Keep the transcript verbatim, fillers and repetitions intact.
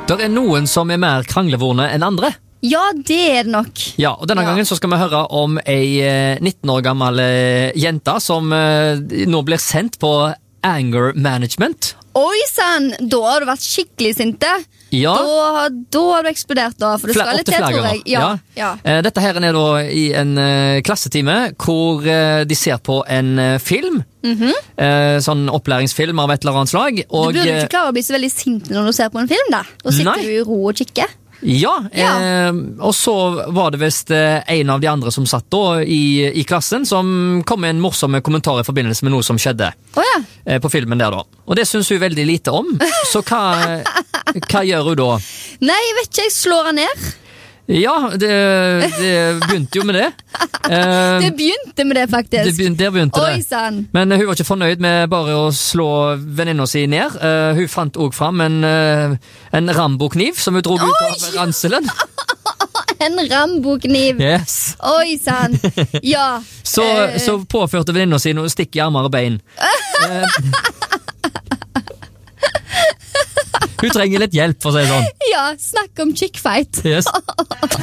Det er noen som er mer kranglevorne enn andre. Ja, det er det nok. Ja, og denne Ja. gangen så skal vi høre om ei eh, nitten år gammel eh, jente som eh, nå blir sendt på anger management. Oi sann, da har du vært skikkelig sinte. Ja. Da, da har du eksplodert da, for det Fla- skal litt opptil til, flere tror jeg. ganger. Ja, Ja. ja. Eh, Dette her er da i en eh, klassetime hvor eh, de ser på en eh, film. eh, Sånn opplæringsfilm av et eller annet slag. Du Og, burde jo eh, ikke klare å bli så veldig sint når du ser på en film, da. Da sitter Nei. du i ro og kikker. Ja, Ja. Eh, og så var det vist eh, en av de andre som satt da i, i klassen, som kom med en morsom kommentar i forbindelse med noe som skjedde Åja, eh, på filmen der da. Og det synes hun veldig lite om. Så hva, hva gjør hun da? nei, jeg vet ikke, jeg slår han ned. Ja, det, det begynte jo med det. Eh, Det begynte med det, det faktisk. begynte, der begynte Oi det. sann. Men hun var ikke fornøyd med bare å slå venninna si ned. Eh, hun fant også fram en, uh, en Rambo-kniv som hun drog ut av Oi! ranselen. En Rambo-kniv. Yes. Oi sann. Ja. Så, eh, så påførte venninna si noe stikk i armer og bein. Eh, hun trenger litt hjelp, for å si det sånn. Ja, snakk om chickfight. Yes.